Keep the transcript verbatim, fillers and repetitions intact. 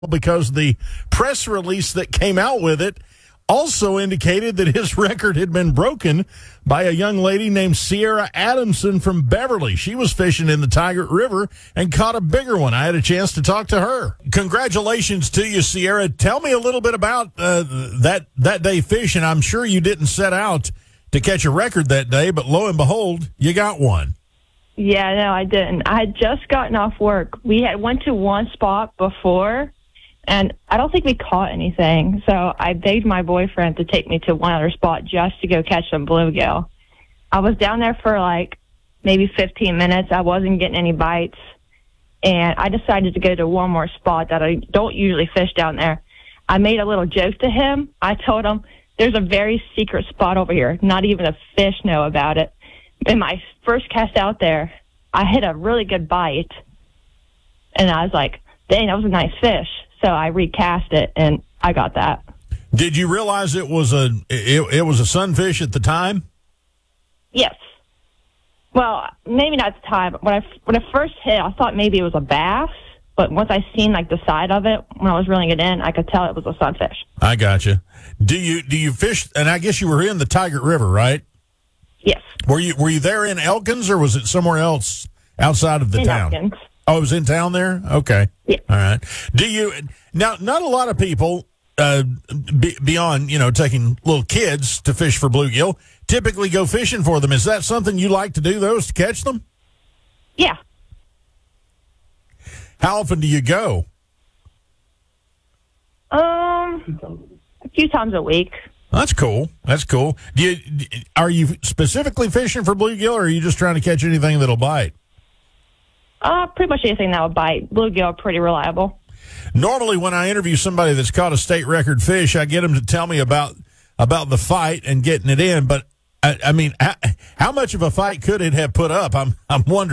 because the press release that came out with it also indicated that his record had been broken by a young lady named Sierra Adamson from Beverly. She was fishing in the Tigert River and caught a bigger one. I had a chance to talk to her. Congratulations to you, Sierra. Tell me a little bit about uh, that that day fishing. I'm sure you didn't set out to catch a record that day, but lo and behold, you got one. Yeah, no, I didn't. I had just gotten off work. We had went to one spot before, and I don't think we caught anything. So I begged my boyfriend to take me to one other spot just to go catch some bluegill. I was down there for like maybe fifteen minutes. I wasn't getting any bites, and I decided to go to one more spot that I don't usually fish down there. I made a little joke to him. I told him, there's a very secret spot over here. Not even a fish know about it. In my first cast out there, I hit a really good bite, and I was like, dang, that was a nice fish. So I recast it, and I got that. Did you realize it was a it, it was a sunfish at the time? Yes. Well, maybe not at the time. When I when I first hit, I thought maybe it was a bass, but once I seen like the side of it when I was reeling it in, I could tell it was a sunfish. I gotcha. Do you do you fish? And I guess you were in the Tigert River, right? Yes. Were you were you there in Elkins, or was it somewhere else outside of the in town? Elkins. Oh, it was in town there? Okay. Yeah. All right. Do you now? Not a lot of people, uh, be, beyond you know taking little kids to fish for bluegill, typically go fishing for them. Is that something you like to do? Those to catch them? Yeah. How often do you go? Um, a few times a week. That's cool. That's cool. Do you, are you specifically fishing for bluegill, or are you just trying to catch anything that'll bite? Uh, pretty much anything that would bite. Bluegill are pretty reliable. Normally, when I interview somebody that's caught a state record fish, I get them to tell me about about the fight and getting it in. But I, I mean, how, how much of a fight could it have put up? I'm I'm wondering.